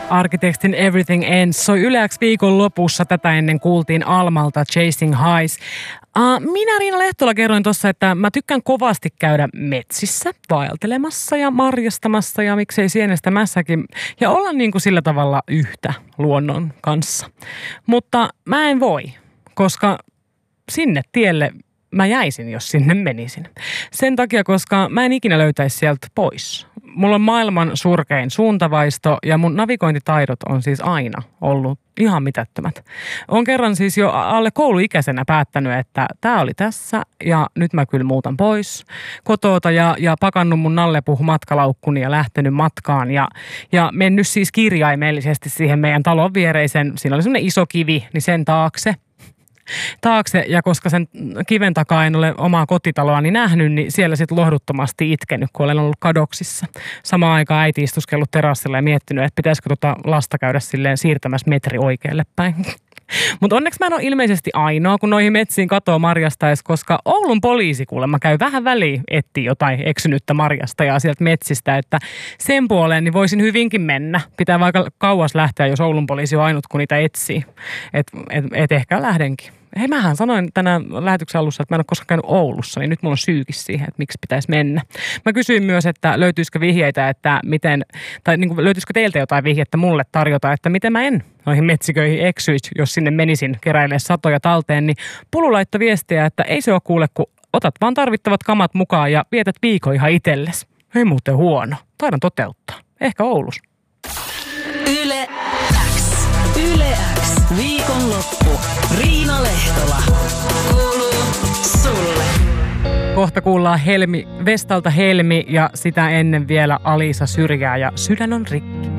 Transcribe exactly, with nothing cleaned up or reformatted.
Arkkitehtin Everything Ends soi Yle X viikon lopussa. Tätä ennen kuultiin Almalta Chasing Highs. Uh, minä Riina Lehtola kerroin tuossa, että mä tykkään kovasti käydä metsissä vaeltelemassa ja marjastamassa ja miksei sienestämässäkin ja olla niin kuin sillä tavalla yhtä luonnon kanssa. Mutta mä en voi, koska sinne tielle mä jäisin, jos sinne menisin. Sen takia, koska mä en ikinä löytäisi sieltä pois. Mulla on maailman surkein suuntavaisto ja mun navigointitaidot on siis aina ollut ihan mitättömät. Olen kerran siis jo alle kouluikäisenä päättänyt, että tää oli tässä ja nyt mä kyllä muutan pois kotoota ja, ja pakannut mun nallepuh matkalaukkuni ja lähtenyt matkaan ja, ja mennyt siis kirjaimellisesti siihen meidän talon viereisen, siinä oli semmoinen iso kivi, niin sen taakse. taakse ja koska sen kiven takaa en ole omaa kotitaloani nähnyt, niin siellä sitten lohduttomasti itkenyt, kun olen ollut kadoksissa. Samaan aikaan äiti istuskellut terassilla ja miettinyt, että pitäisikö tota lasta käydä silleen siirtämässä metri oikealle päin. Mutta onneksi mä en ole ilmeisesti ainoa, kun noihin metsiin katoo marjastaisi, koska Oulun poliisi kuulemma käy vähän väliin etsiä jotain eksynyttä marjastajaa sieltä metsistä, että sen puoleen niin voisin hyvinkin mennä. Pitää vaikka kauas lähteä, jos Oulun poliisi on ainut, kun niitä etsii. Että et, et ehkä lähdenkin. Hei, mähän sanoin tänään lähetyksen alussa, että mä en ole koskaan käynyt Oulussa, niin nyt mulla on syykin siihen, että miksi pitäisi mennä. Mä kysyin myös, että löytyisikö vihjeitä, että miten, tai niin kuin, löytyisikö teiltä jotain vihjettä mulle tarjota, että miten mä en noihin metsiköihin eksyisi, jos sinne menisin keräilemään satoja talteen, niin Pulu laittoi viestiä, että ei se ole kuule, kun otat vaan tarvittavat kamat mukaan ja vietät viikon ihan itsellesi. Ei muuten huono. Taidan toteuttaa. Ehkä Oulussa. Yle X. Yle X. Viikonloppu. Riina Lehtola. Kuuluu sulle. Kohta kuullaan Helmi, Vestalta Helmi ja sitä ennen vielä Alisa Syrjää ja Sydän on rikki.